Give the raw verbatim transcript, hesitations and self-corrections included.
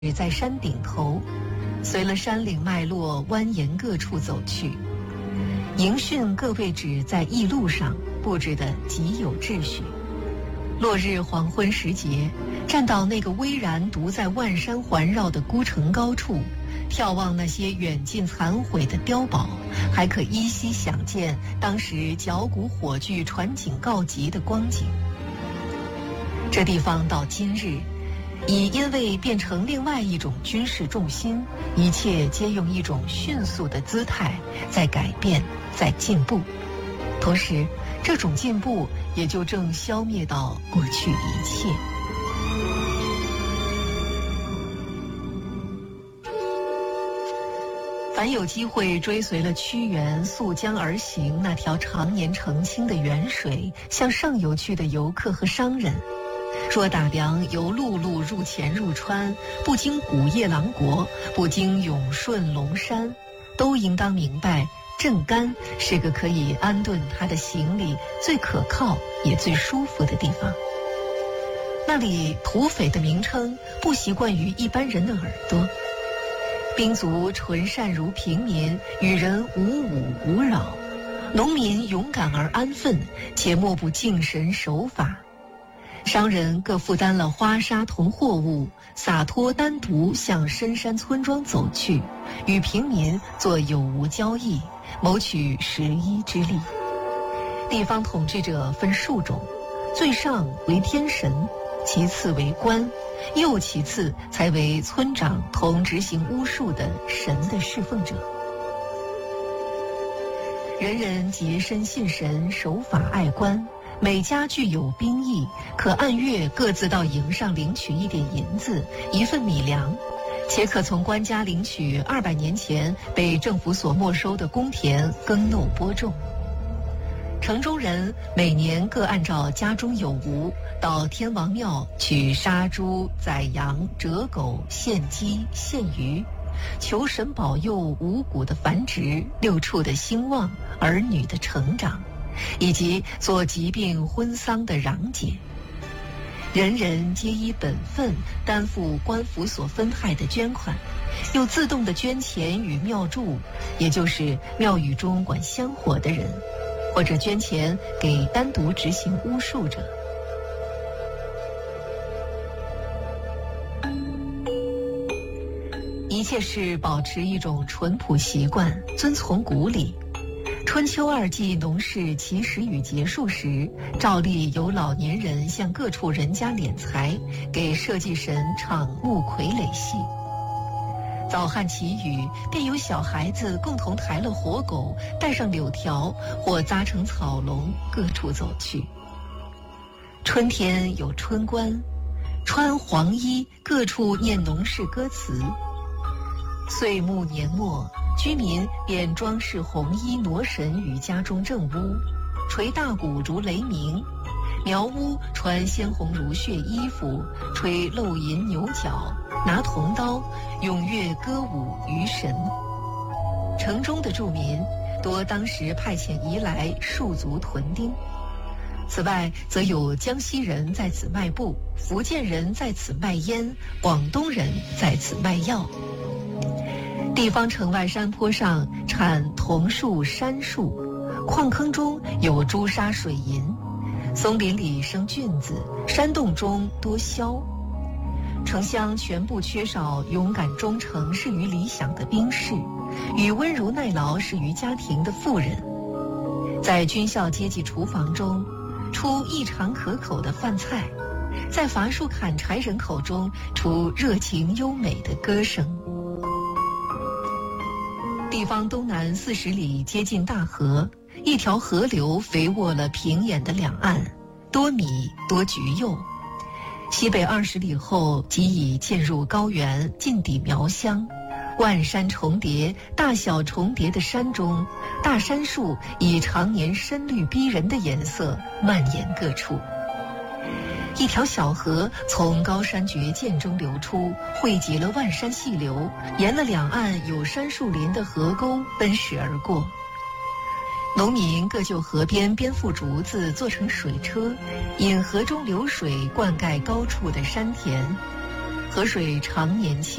在山顶头，随了山岭脉络蜿蜒各处走去。营汛各位置在驿路上布置得极有秩序。落日黄昏时节，站到那个巍然独在万山环绕的孤城高处，眺望那些远近残毁的碉堡，还可依稀想见当时绞股火炬传警告急的光景。这地方到今日已因为变成另外一种军事重心，一切皆用一种迅速的姿态在改变，在进步。同时，这种进步也就正消灭到过去一切。凡有机会追随了屈原溯江而行那条常年澄清的沅水向上游去的游客和商人，若打量由陆路入黔入川，不经古夜郎国，不经永顺龙山，都应当明白镇干是个可以安顿他的行李最可靠也最舒服的地方。那里土匪的名称不习惯于一般人的耳朵，兵卒纯善如平民，与人无侮无扰，农民勇敢而安分，且莫不敬神守法。商人各负担了花纱同货物，洒脱单独向深山村庄走去，与平民做有无交易，谋取食衣之利。地方统治者分数种，最上为天神，其次为官，又其次才为村长同执行巫术的神的侍奉者。人人洁身信神，守法爱官，每家具有兵役，可按月各自到营上领取一点银子，一份米粮，且可从官家领取二百年前被政府所没收的公田耕耨播种。城中人每年各按照家中有无，到天王庙取杀猪、宰羊、折狗、献鸡、献鱼，求神保佑五谷的繁殖、六畜的兴旺、儿女的成长，以及做疾病婚丧的攘解。人人皆依本分担负官府所分派的捐款，又自动的捐钱与庙祝，也就是庙宇中管香火的人，或者捐钱给单独执行巫术者。一切是保持一种淳朴习惯，遵从古礼。春秋二季农事起始与结束时，照例有老年人向各处人家敛财，给社稷神唱木傀儡戏。早旱祈雨，便有小孩子共同抬了活狗，带上柳条或扎成草笼，各处走去。春天有春官，穿黄衣，各处念农事歌词。岁暮年末，居民便装饰红衣挪神于家中正屋，捶大鼓如雷鸣；苗屋穿鲜红如血衣服，吹漏银牛角，拿铜刀踊跃歌舞于神。城中的住民多当时派遣移来戍卒屯丁，此外则有江西人在此卖布，福建人在此卖烟，广东人在此卖药。地方城外山坡上产桐树、杉树，矿坑中有朱砂水银，松林里生菌子，山洞中多枭。城乡全部缺少勇敢忠诚、适于理想的兵士，与温柔耐劳、适于家庭的妇人。在军校阶级厨房中，出异常可口的饭菜；在伐树砍柴人口中，出热情优美的歌声。地方东南四十里接近大河，一条河流肥沃了平野的两岸，多米多橘柚。西北二十里后即已渐入高原，进抵苗乡。万山重叠，大小重叠的山中，大杉树以常年深绿逼人的颜色蔓延各处。一条小河从高山绝涧中流出，汇集了万山细流，沿了两岸有杉树林的河沟奔驰而过。农民各就河边编覆竹子做成水车，引河中流水灌溉高处的山田。 河水常年清。